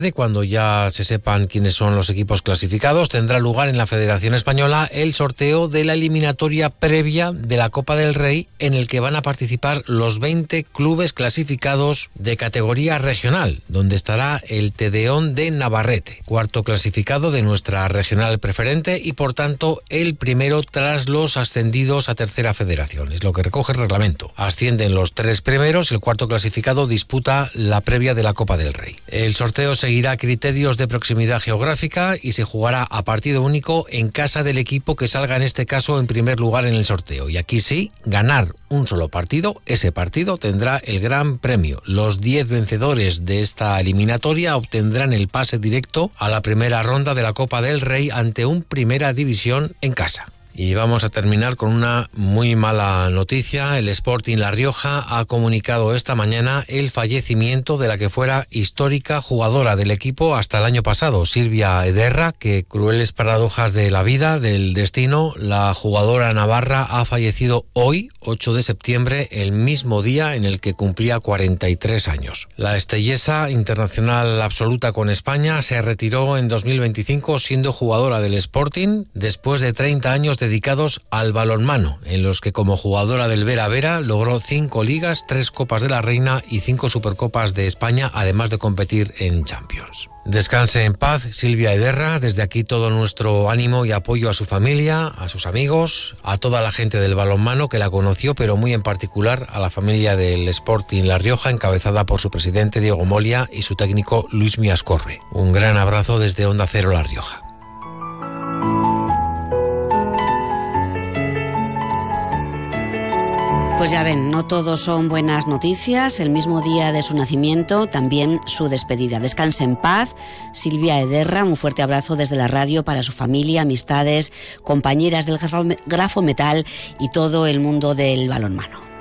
Cuando ya se sepan quiénes son los equipos clasificados, tendrá lugar en la Federación Española el sorteo de la eliminatoria previa de la Copa del Rey, en el que van a participar los 20 clubes clasificados de categoría regional, donde estará el Tedeón de Navarrete, cuarto clasificado de nuestra regional preferente y por tanto el primero tras los ascendidos a tercera federación. Es lo que recoge el reglamento. Ascienden los 3 primeros, el cuarto clasificado disputa la previa de la Copa del Rey. El sorteo seguirá criterios de proximidad geográfica y se jugará a partido único en casa del equipo que salga en este caso en primer lugar en el sorteo. Y aquí sí, ganar un solo partido, ese partido tendrá el gran premio. Los 10 vencedores de esta eliminatoria obtendrán el pase directo a la primera ronda de la Copa del Rey ante un Primera División en casa. Y vamos a terminar con una muy mala noticia. El Sporting La Rioja ha comunicado esta mañana el fallecimiento de la que fuera histórica jugadora del equipo hasta el año pasado, Silvia Ederra, que crueles paradojas de la vida, del destino, la jugadora navarra ha fallecido hoy, 8 de septiembre, el mismo día en el que cumplía 43 años. La estellesa internacional absoluta con España se retiró en 2025 siendo jugadora del Sporting después de 30 años dedicados al balonmano, en los que como jugadora del Vera Vera logró 5 ligas, 3 Copas de la Reina y 5 Supercopas de España, además de competir en Champions. Descanse en paz Silvia Ederra. Desde aquí todo nuestro ánimo y apoyo a su familia, a sus amigos, a toda la gente del balonmano que la conoció, pero muy en particular a la familia del Sporting La Rioja, encabezada por su presidente Diego Molia y su técnico Luis Miascorre. Un gran abrazo desde Onda Cero La Rioja. Pues ya ven, no todos son buenas noticias. El mismo día de su nacimiento, también su despedida. Descanse en paz, Silvia Ederra. Un fuerte abrazo desde la radio para su familia, amistades, compañeras del Grafo Metal y todo el mundo del balonmano.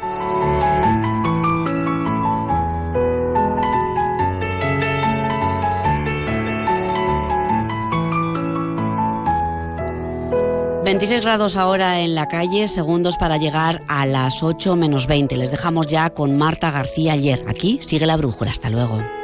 ...26 grados ahora en la calle, segundos para llegar a las 8 menos 20. Les dejamos ya con Marta García Ayer. Aquí sigue la brújula. Hasta luego.